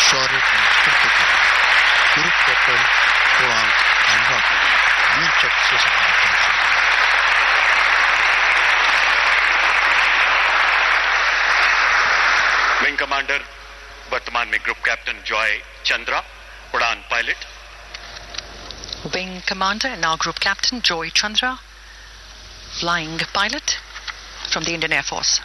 शौर्यपूर्ण कृत्य group captain उड़ान चंद्रा को वीर चक्र से सम्मानित किया। विंग कमांडर वर्तमान में ग्रुप कैप्टन जॉय चंद्रा, उड़ान pilot. Wing Commander and now Group Captain Joy Chandra, flying pilot from the Indian Air Force.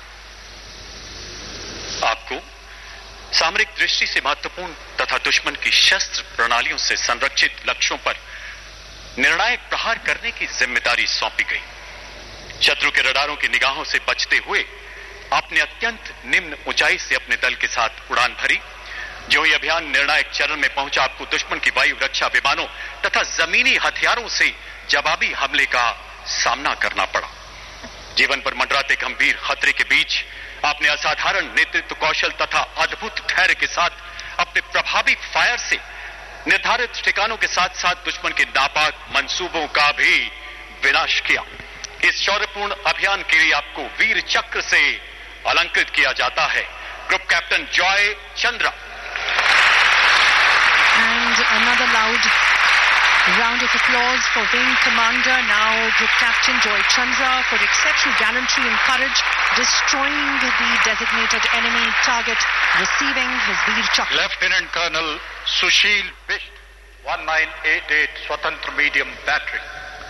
आपको सामरिक दृष्टि से महत्वपूर्ण तथा दुश्मन की शस्त्र प्रणालियों से संरक्षित लक्ष्यों पर निर्णायक प्रहार करने की जिम्मेदारी सौंपी गई। शत्रु के रडारों की निगाहों से बचते हुए आपने अत्यंत निम्न ऊंचाई से अपने दल के साथ उड़ान भरी। जो ही अभियान निर्णायक चरण में पहुंचा, आपको दुश्मन की वायु रक्षा विमानों तथा जमीनी हथियारों से जवाबी हमले का सामना करना पड़ा। जीवन पर मंडराते गंभीर खतरे के बीच आपने असाधारण नेतृत्व कौशल तथा अद्भुत धैर्य के साथ अपने प्रभावी फायर से निर्धारित ठिकानों के साथ साथ दुश्मन के नापाक मंसूबों का भी विनाश किया। इस शौर्यपूर्ण अभियान के लिए आपको वीर चक्र से अलंकृत किया जाता है। Group captain Joy Chandra. And another loud round of applause for Wing Commander, now Group Captain Joy Chandra, for exceptional gallantry and courage, destroying the designated enemy target, receiving his Veer Chakra. Lieutenant Colonel Sushil Bisht, 1988 Swatantra Medium Battery.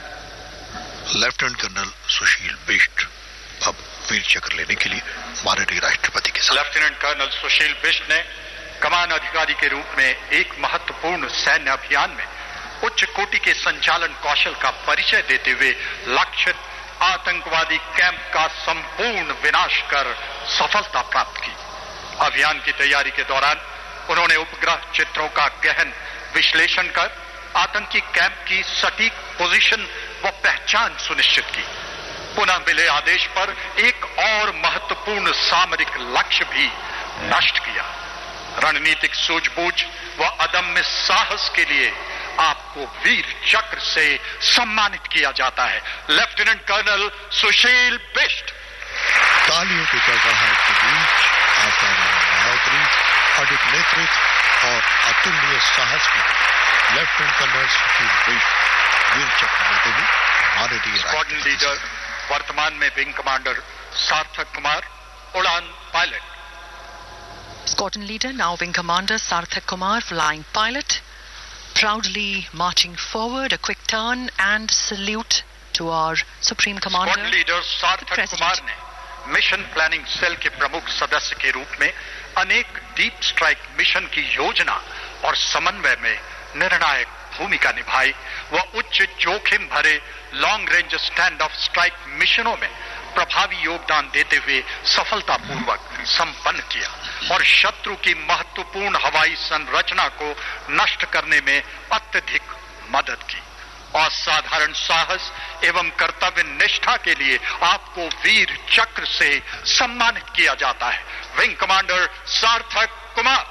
Lieutenant colonel सुशील बिष्ट अब वीर चक्र लेने के लिए माननीय राष्ट्रपति के साथ। Lieutenant colonel सुशील बिष्ट ने कमान अधिकारी के रूप में एक महत्वपूर्ण सैन्य अभियान में उच्च कोटि के संचालन कौशल का परिचय देते हुए लक्षित आतंकवादी कैंप का संपूर्ण विनाश कर सफलता प्राप्त की। अभियान की तैयारी के दौरान उन्होंने उपग्रह चित्रों का गहन विश्लेषण कर आतंकी कैंप की सटीक पोजीशन व पहचान सुनिश्चित की। पुनः मिले आदेश पर एक और महत्वपूर्ण सामरिक लक्ष्य भी नष्ट किया। रणनीतिक सूझबूझ व अदम्य साहस के लिए आपको वीर चक्र से सम्मानित किया जाता है। लेफ्टिनेंट कर्नल सुशील बिष्ट। तालियों की गड़गड़ाहट के बीच आसानी बढ़ोतरी, अडिग नेतृत्व और अतुलनीय साहस के लेफ्टिनेंट कर्नल सुशील बिष्ट वीर चक्र लेते हुए माननीय स्क्वाड्रन लीडर वर्तमान में विंग कमांडर सार्थक कुमार, उड़ान pilot. Squadron leader, now Wing Commander Sarthak Kumar, flying pilot, proudly marching forward, a quick turn and salute to our Supreme Commander. Squadron leader सार्थक कुमार ने मिशन प्लानिंग सेल के प्रमुख सदस्य के रूप में अनेक डीप स्ट्राइक मिशन की योजना और समन्वय में निर्णायक भूमिका निभाई व उच्च जोखिम भरे long range stand of strike मिशनों में प्रभावी योगदान देते हुए सफलतापूर्वक संपन्न किया और शत्रु की महत्वपूर्ण हवाई संरचना को नष्ट करने में अत्यधिक मदद की। असाधारण साहस एवं कर्तव्य निष्ठा के लिए आपको वीर चक्र से सम्मानित किया जाता है। विंग कमांडर सार्थक Kumar.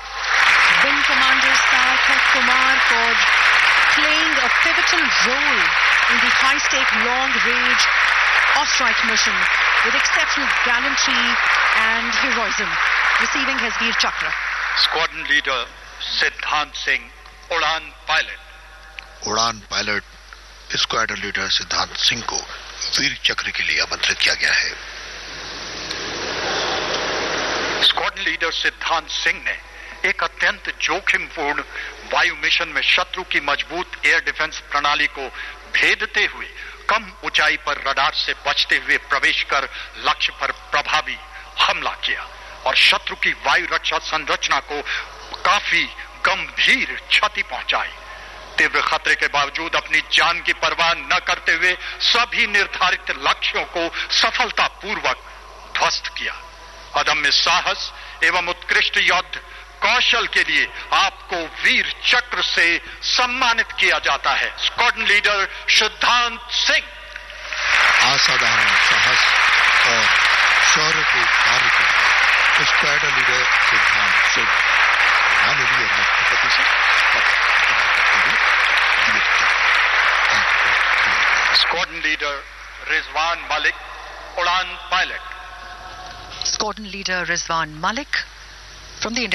Wing Commander Sarthak Kumar for playing a pivotal role in the high-stake long-range off-strike mission with exceptional gallantry and heroism, receiving his Veer Chakra. Squadron leader Siddhant Singh, उड़ान पायलट। उड़ान pilot squadron leader सिद्धांत सिंह को वीर चक्र के लिए आमंत्रित किया गया है। स्क्वाड्रन लीडर सिद्धांत सिंह ने एक अत्यंत जोखिमपूर्ण वायु मिशन में शत्रु की मजबूत एयर डिफेंस प्रणाली को भेदते हुए कम ऊंचाई पर रडार से बचते हुए प्रवेश कर लक्ष्य पर प्रभावी हमला किया और शत्रु की वायु रक्षा संरचना को काफी गंभीर क्षति पहुंचाई। तीव्र खतरे के बावजूद अपनी जान की परवाह न करते हुए सभी निर्धारित लक्ष्यों को सफलतापूर्वक ध्वस्त किया। अदम्य साहस एवं उत्कृष्ट युद्ध कौशल के लिए आपको वीर चक्र से सम्मानित किया जाता है। स्क्वाड्रन लीडर सिद्धांत सिंह। असाधारण साहस और शौर्य के कार्य के स्क्वाड्रन लीडर सिद्धांत सिंह माननीय राष्ट्रपति से स्क्वाड्रन लीडर रिजवान मलिक, उड़ान pilot. Squadron leader Rizwan Malik from the